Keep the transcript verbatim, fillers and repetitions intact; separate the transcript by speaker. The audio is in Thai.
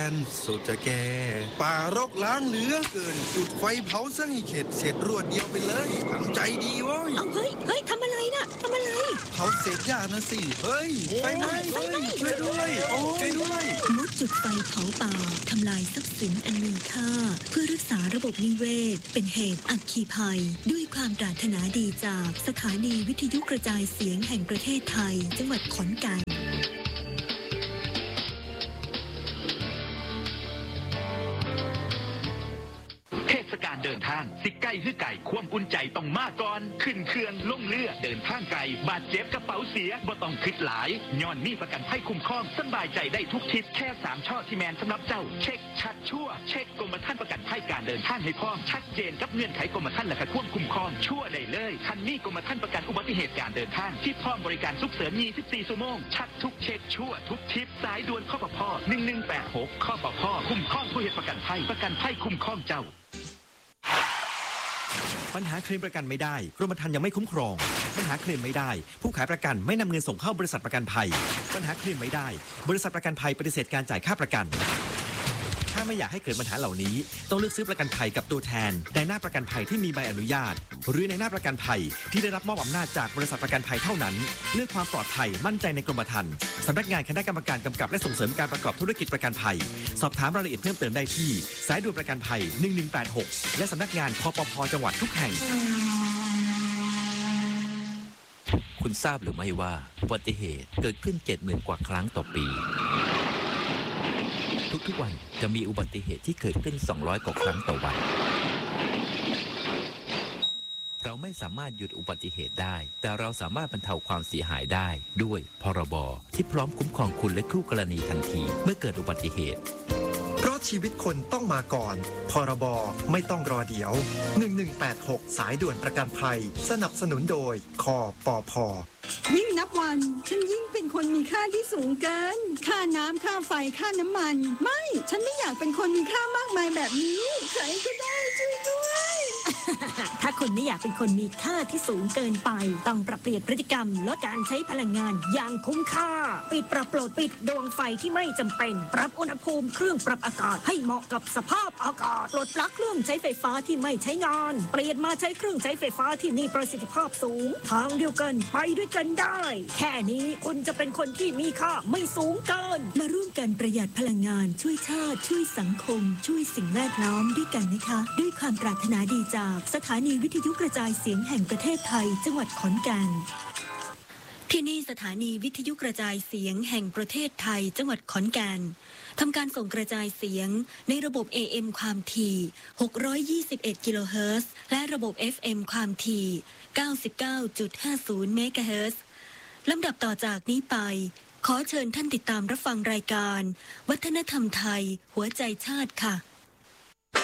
Speaker 1: สุดจะแก่ป่ารกล้างเหลือเกินจุดไฟเผาซะให้เข็ดเสร็จรวดเดียวไปเลยทำใจดีวะ
Speaker 2: เอาเฮ้ยเฮ้ยทำอะไรน่ะทำอะไร
Speaker 1: เผาเศษหญ้านะสิเฮ้ยไฟไหม้เฮ้ยช่วยด้วยโอ้ช่วยด้วย
Speaker 2: ลดจุดไฟเผาป่าทำลายทรัพย์สินอันมีค่าเพื่อรักษาระบบนิเวศเป็นเหตุอัคคีภัยด้วยความปรารถนาดีจากสถานีวิทยุกระจายเสียงแห่งประเทศไทยจังหวัดขอนแก่น
Speaker 3: การเดินทางสิใกล้คือไก่ความอุ่นใจต้องมากก่อนขึ้นเครื่องลงเรือเดินทางไกลบาดเจ็บกระเป๋าเสียบ่ต้องคิดหลายย้อนมีประกันภัยคุ้มครองสบายใจได้ทุกทิศแค่สามช่อที่แมนสำหรับเจ้าเช็คชัดชั่วเช็คกรมธรรม์ประกันภัยการเดินทางให้พร้อมชัดเจนกับเงื่อนไขกรมธรรม์และก็ควบคุ้มครองชั่วได้เลยคันนี้กรมธรรม์ประกันอุบัติเหตุการเดินทางที่พร้อมบริการฉุกเฉินยี่สิบสี่ชั่วโมงชัดทุกเช็คชั่วทุกทิศสายด่วนข้อปพหนึ่งหนึ่งแปดหกข้อปพคุ้มครองผู้เหตุประกันภัยประกันภัยคุ้มครองเจ้า
Speaker 4: ปัญหาเคลมประกันไม่ได้กรมธรรม์ยังไม่คุ้มครองปัญหาเคลมไม่ได้ผู้ขายประกันไม่นำเงินส่งเข้าบริษัทประกันภัยปัญหาเคลมไม่ได้บริษัทประกันภัยปฏิเสธการจ่ายค่าประกันถ้าไม่อยากให้เกิดปัญหาเหล่านี้ต้องเลือกซื้อประกันภัยกับตัวแทนในหน้าประกันภัยที่มีใบอนุญาตหรือในหน้าประกันภัยที่ได้รับมอบอำนาจจากบริษัทประกันภัยเท่านั้นเลือกความปลอดภัยมั่นใจในกรมธรรม์สำนักงานคณะกรรมการกำกับและส่งเสริมการประกอบธุรกิจประกันภัยสอบถามรายละเอียดเพิ่มเติมได้ที่สายด่วนประกันภัยหนึ่งหนึ่งแปดหกและสำนักงานคปภจังหวัดทุกแห่ง
Speaker 5: คุณทราบหรือไม่ว่าอุบัติเหตุเกิดขึ้น เจ็ดหมื่น กว่าครั้งต่อปีทุกๆวันจะมีอุบัติเหตุที่เกิดขึ้นสองร้อยกว่าครั้งต่อวันเราไม่สามารถหยุดอุบัติเหตุได้แต่เราสามารถบรรเทาความเสียหายได้ด้วยพรบที่พร้อมคุ้มครองคุณและคู่กรณีทันทีเมื่อเกิดอุบัติเหตุ
Speaker 6: เพราะชีวิตคนต้องมาก่อนพรบไม่ต้องรอเดี๋ยวหนึ่งหนึ่งแปดหกสายด่วนประกันภัยสนับสนุนโดยคปพ.
Speaker 7: ยิ่งนับวันฉันยิ่งเป็นคนมีค่าที่สูงเกินค่าน้ำค่าไฟค่าน้ำมันไม่ฉันไม่อยากเป็นคนมีค่ามากมายแบบนี้ใครก็ได้ช่วยด้วย
Speaker 2: ถ้าคุณไม่อยากเป็นคนมีค่าที่สูงเกินไปต้องปรับเปลี่ยนพฤติกรรมลดการใช้พลังงานอย่างคุ้มค่าปิดปรับโปรดปิดดวงไฟที่ไม่จำเป็นปรับอุณหภูมิเครื่องปรับอากาศให้เหมาะกับสภาพอากาศปลดปลั๊กเครื่องใช้ไฟฟ้าที่ไม่ใช้งานเปลี่ยนมาใช้เครื่องใช้ไฟฟ้าที่มีประสิทธิภาพสูงทางเดียวกันไปด้วยกันได้แค่นี้คุณจะเป็นคนที่มีค่าไม่สูงเกินมาร่วมกันประหยัดพลังงานช่วยชาติช่วยสังคมช่วยสิ่งแวดล้อมด้วยกันนะคะด้วยความปรารถนาดีจากสถานีวิทยุกระจายเสียงแห่งประเทศไทยจังหวัดขอนแก่นที่นี่สถานีวิทยุกระจายเสียงแห่งประเทศไทยจังหวัดขอนแก่นทำการส่งกระจายเสียงในระบบ เอ เอ็ม ความถี่หกร้อยยี่สิบเอ็ดกิโลเฮิรตซ์และระบบ เอฟ เอ็ม ความถี่ เก้าสิบเก้าจุดห้าศูนย์ เมกะเฮิรตซ์ลำดับต่อจากนี้ไปขอเชิญท่านติดตามรับฟังรายการวัฒนธรรมไทยหัวใจชาติค่ะ